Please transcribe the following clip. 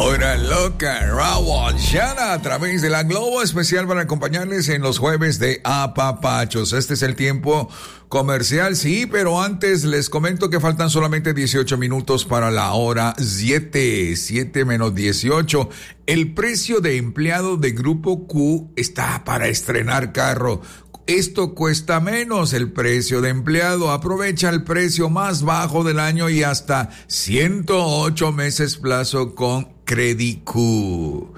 Hora loca, Raúl Shana a través de la Globo, especial para acompañarles en los jueves de Apapachos. Este es el tiempo comercial, sí, pero antes les comento que faltan solamente 18 minutos para la hora 7 menos 18. El precio de empleado de Grupo Q está para estrenar carro. Esto cuesta menos el precio de empleado. Aprovecha el precio más bajo del año y hasta 108 meses plazo con Credit Q.